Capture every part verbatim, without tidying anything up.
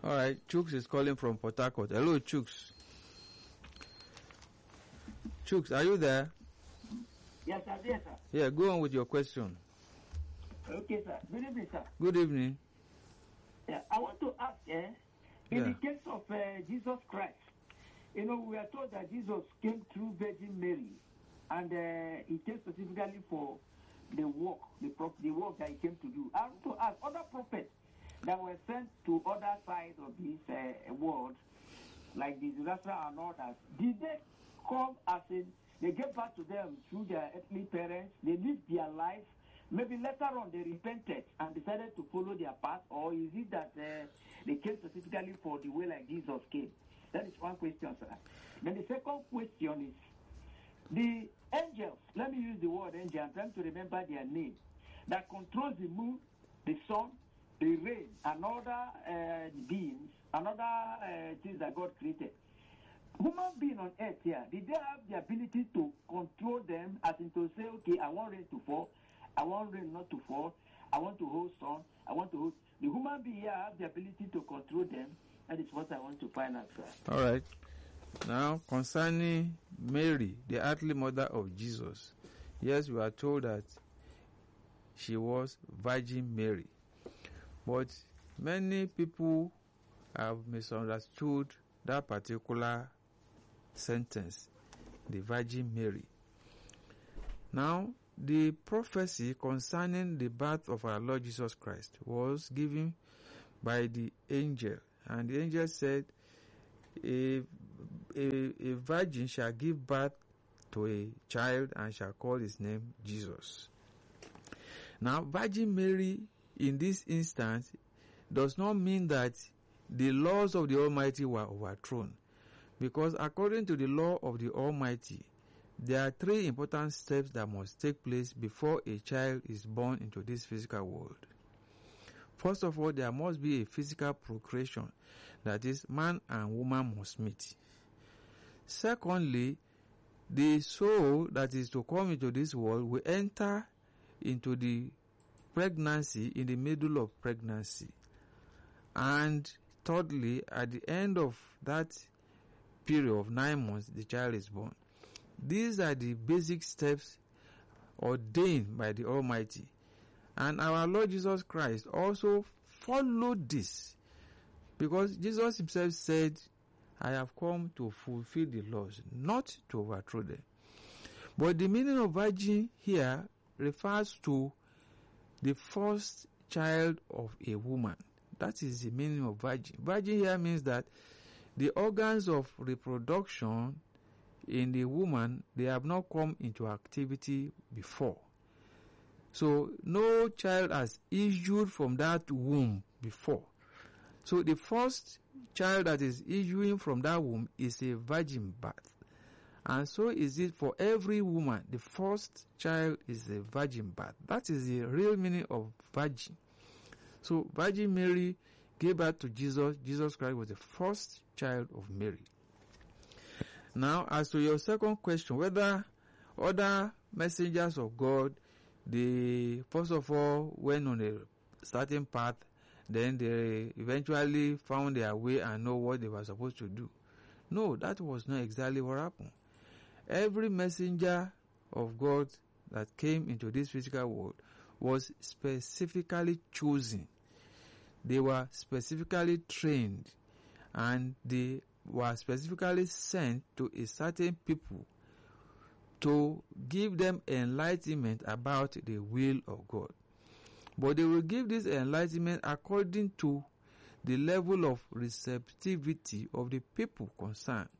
All right, Chooks is calling from Port Harcourt. Hello, Chooks. Chooks, are you there? Yes, sir. Yes, sir. Yeah, go on with your question. Okay, sir. Good evening, sir. Good evening. Yeah, I want to ask, eh, in Yeah. the case of uh, Jesus Christ, you know, we are told that Jesus came through Virgin Mary, and uh, he came specifically for the work, the pro- the work that he came to do. I want to ask other prophets that were sent to other sides of this uh, world, like the Zoroastrian and others, did they come as in, they gave birth to them through their earthly parents, they lived their life, maybe later on they repented and decided to follow their path, or is it that uh, they came specifically for the way like Jesus came? That is one question, sir. Then the second question is, the angels, let me use the word angel, I'm trying to remember their name, that controls the moon, the sun, the rain, and other uh, beings, and other uh, things that God created. Human being on earth here, did they have the ability to control them, as in to say, okay, I want rain to fall, I want rain not to fall, I want to hold sun, I want to hold... The human being here have the ability to control them. That is what I want to find out, sir. All right. Now, concerning Mary, the earthly mother of Jesus, yes, we are told that she was Virgin Mary. But many people have misunderstood that particular sentence, the Virgin Mary. Now, the prophecy concerning the birth of our Lord Jesus Christ was given by the angel, and the angel said, a, a, a virgin shall give birth to a child and shall call his name Jesus. Now, Virgin Mary in this instance does not mean that the laws of the Almighty were overthrown, because according to the law of the Almighty, there are three important steps that must take place before a child is born into this physical world. First of all, there must be a physical procreation, that is, man and woman must meet. Secondly, the soul that is to come into this world will enter into the pregnancy in the middle of pregnancy. And thirdly, at the end of that period of nine months, the child is born. These are the basic steps ordained by the Almighty. And our Lord Jesus Christ also followed this, because Jesus himself said, I have come to fulfill the laws, not to overthrow them. But the meaning of virgin here refers to the first child of a woman. That is the meaning of virgin. Virgin here means that the organs of reproduction in the woman, they have not come into activity before. So no child has issued from that womb before. So the first child that is issuing from that womb is a virgin birth. And so is it for every woman. The first child is a virgin birth. That is the real meaning of virgin. So Virgin Mary gave birth to Jesus. Jesus Christ was the first child of Mary. Now, as to your second question, whether other messengers of God, they first of all went on a certain path, then they eventually found their way and know what they were supposed to do. No, that was not exactly what happened. Every messenger of God that came into this physical world was specifically chosen. They were specifically trained, and they were specifically sent to a certain people to give them enlightenment about the will of God. But they will give this enlightenment according to the level of receptivity of the people concerned.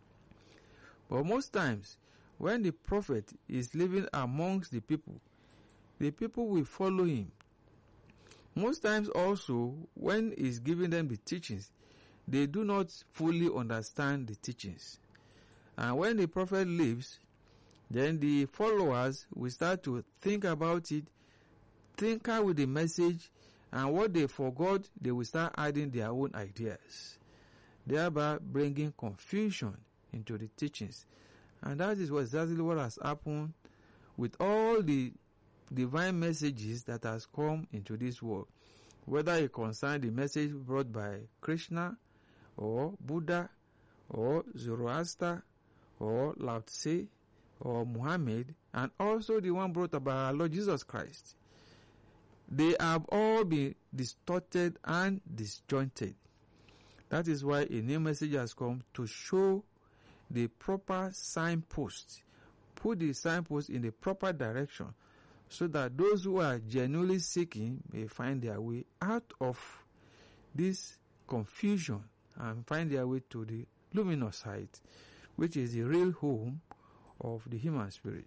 But most times, when the prophet is living amongst the people, the people will follow him. Most times also, when he's giving them the teachings, they do not fully understand the teachings. And when the prophet leaves, then the followers will start to think about it, tinker with the message, and what they forgot, they will start adding their own ideas, thereby bringing confusion into the teachings. And that is what exactly what has happened with all the divine messages that has come into this world. whether it concerns the message brought by Krishna or Buddha or Zoroaster or Lao Tse or Muhammad, and also the one brought by our Lord Jesus Christ. They have all been distorted and disjointed. That is why a new message has come to show the proper signpost, put the signpost in the proper direction, so that those who are genuinely seeking may find their way out of this confusion and find their way to the luminous height, which is the real home of the human spirit.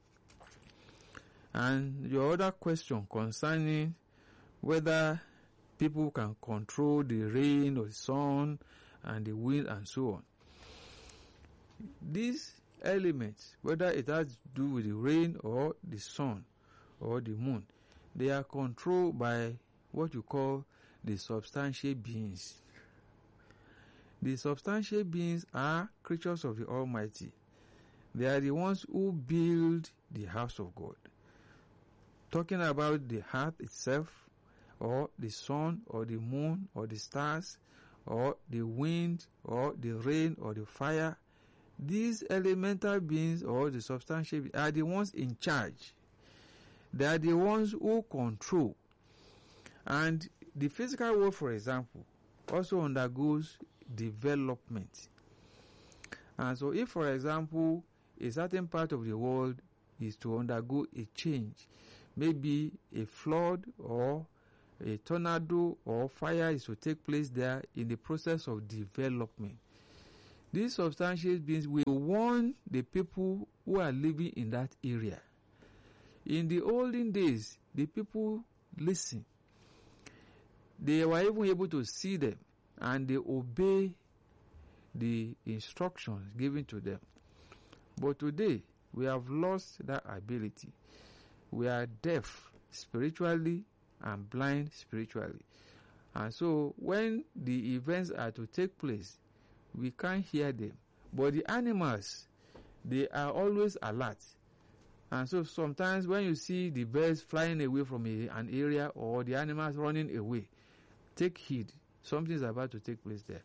And your other question concerning whether people can control the rain or the sun and the wind and so on. These elements, whether it has to do with the rain or the sun or the moon, they are controlled by what you call the substantial beings. The substantial beings are creatures of the Almighty. They are the ones who build the house of God. Talking about the earth itself, or the sun, or the moon, or the stars, or the wind, or the rain, or the fire, these elemental beings or the substantial beings are the ones in charge. They are the ones who control. And the physical world, for example, also undergoes development. And so if, for example, a certain part of the world is to undergo a change, maybe a flood or a tornado or fire is to take place there in the process of development, these substantial beings will warn the people who are living in that area. In the olden days, the people listened. They were even able to see them, and they obey the instructions given to them. But today, we have lost that ability. We are deaf spiritually and blind spiritually. And so, when the events are to take place, we can't hear them. But the animals, they are always alert. And so sometimes when you see the birds flying away from a, an area or the animals running away, take heed. Something is about to take place there.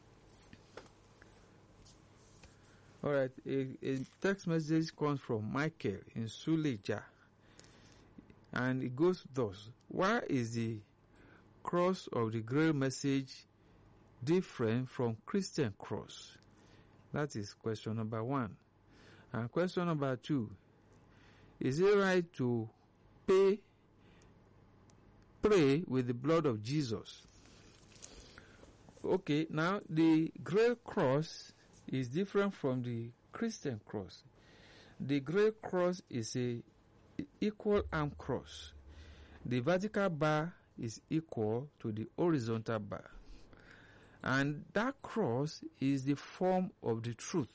Alright, a, a text message comes from Michael in Suleja. And it goes thus: why is the cross of the Grail message different from Christian cross? That is question number one. And question number two: is it right to pay, pray with the blood of Jesus? Okay, now the Grail cross is different from the Christian cross. The Grail cross is a equal arm cross. The vertical bar is equal to the horizontal bar. And that cross is the form of the truth.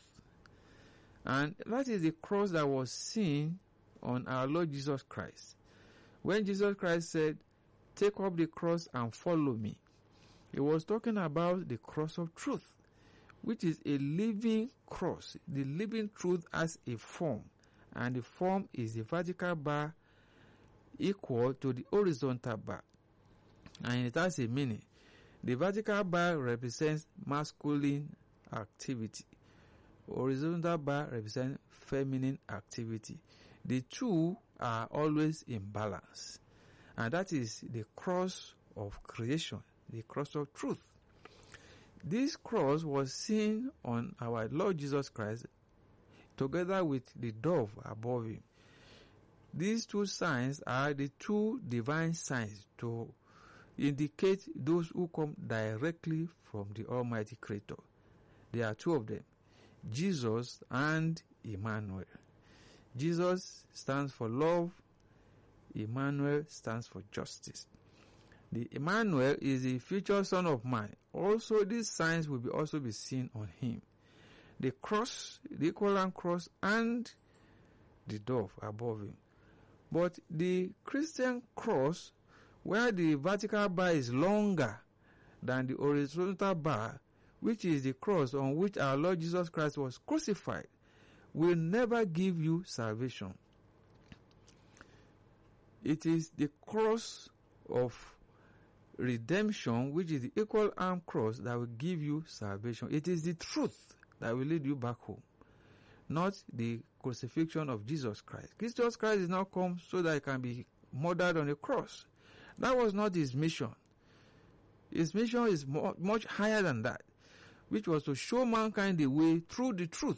And that is the cross that was seen on our Lord Jesus Christ. When Jesus Christ said, "Take up the cross and follow me," he was talking about the cross of truth, which is a living cross. The living truth has a form, and the form is the vertical bar equal to the horizontal bar. And it has a meaning. The vertical bar represents masculine activity. Horizontal bar represents feminine activity. The two are always in balance. And that is the cross of creation, the cross of truth. This cross was seen on our Lord Jesus Christ together with the dove above him. These two signs are the two divine signs to indicate those who come directly from the Almighty Creator. There are two of them, Jesus and Emmanuel. Jesus stands for love, Emmanuel stands for justice. The Emmanuel is the future Son of Man. Also, these signs will be also be seen on him. The cross, the equal arm cross, and the dove above him. But the Christian cross, where the vertical bar is longer than the horizontal bar, which is the cross on which our Lord Jesus Christ was crucified, will never give you salvation. It is the cross of redemption, which is the equal arm cross, that will give you salvation. It is the truth that will lead you back home, not the crucifixion of Jesus Christ. Jesus Christ is not come so that he can be murdered on a cross. That was not his mission. His mission is more, much higher than that, which was to show mankind the way through the truth.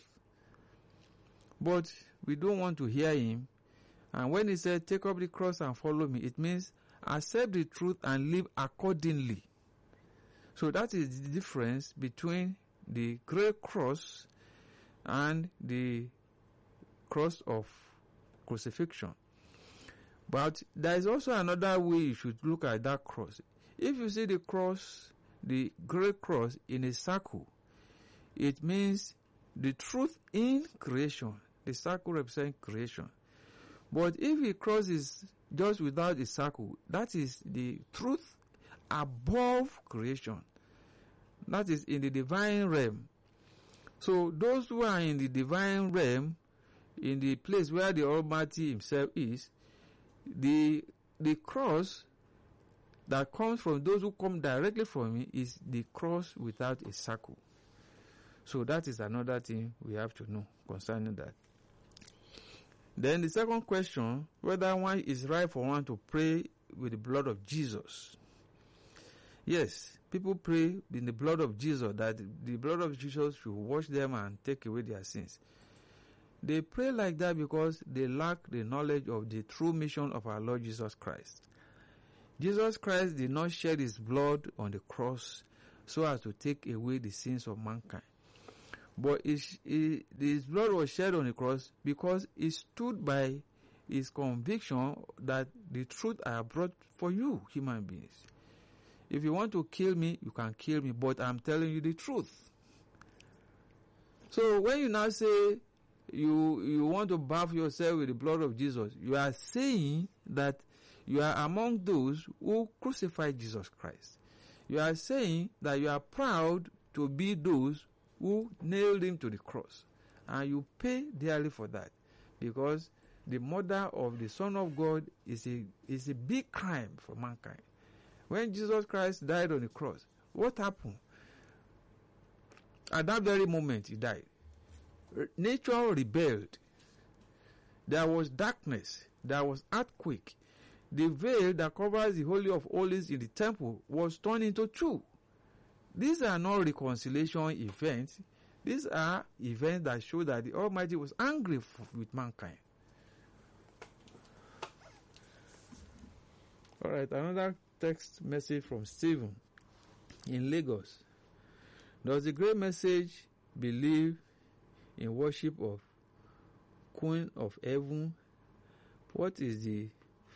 But we don't want to hear him. And when he said, take up the cross and follow me, it means accept the truth and live accordingly. So that is the difference between the great cross and the cross of crucifixion. But there is also another way you should look at that cross. If you see the cross, the great cross in a circle, it means the truth in creation. The circle represents creation. But if the cross is just without a circle, that is the truth above creation. That is in the divine realm. So those who are in the divine realm, in the place where the Almighty himself is, the the cross that comes from those who come directly from him is the cross without a circle. So that is another thing we have to know concerning that. Then the second question, whether one is right for one to pray with the blood of Jesus. Yes, people pray in the blood of Jesus, that the blood of Jesus should wash them and take away their sins. They pray like that because they lack the knowledge of the true mission of our Lord Jesus Christ. Jesus Christ did not shed his blood on the cross so as to take away the sins of mankind. But his, his blood was shed on the cross because he stood by his conviction that the truth I have brought for you, human beings. If you want to kill me, you can kill me, but I'm telling you the truth. So when you now say you you want to bath yourself with the blood of Jesus, you are saying that you are among those who crucified Jesus Christ. You are saying that you are proud to be those who nailed him to the cross. And you pay dearly for that, because the murder of the Son of God is a, is a big crime for mankind. When Jesus Christ died on the cross, what happened? At that very moment he died, nature rebelled. There was darkness. There was earthquake. The veil that covers the Holy of Holies in the temple was torn into two. These are not reconciliation events. These are events that show that the Almighty was angry f- with mankind. All right, another text message from Stephen in Lagos. Does the great message believe in worship of Queen of Heaven? What is the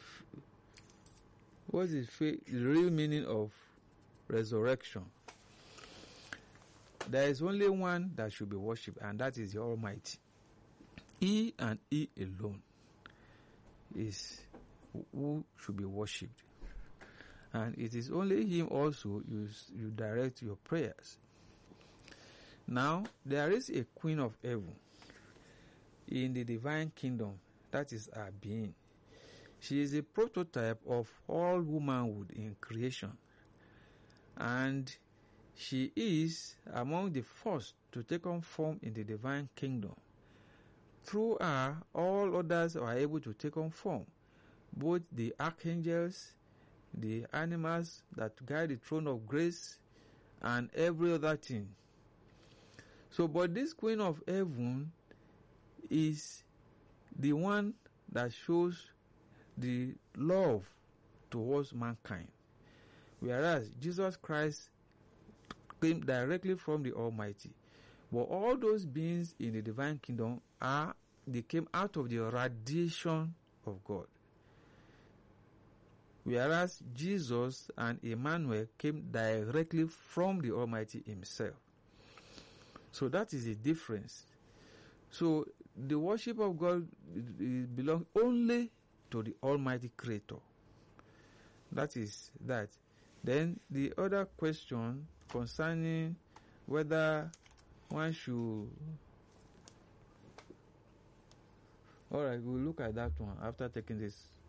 what is the real meaning of resurrection? There is only one that should be worshipped, and that is the Almighty. He and He alone is who should be worshipped. And it is only Him also you, you direct your prayers. Now, there is a Queen of Heaven in the divine kingdom. That is our being. She is a prototype of all womanhood in creation. And she is among the first to take on form in the divine kingdom. Through her, all others are able to take on form. Both the archangels, the animals that guide the throne of grace, and every other thing. So, but this Queen of Heaven is the one that shows the love towards mankind. Whereas Jesus Christ came directly from the Almighty. But all those beings in the divine kingdom are, they came out of the radiation of God. Whereas Jesus and Emmanuel came directly from the Almighty himself. So that is the difference. So the worship of God belongs only to the Almighty Creator. That is that. Then the other question concerning whether one should... Alright, we'll look at that one after taking this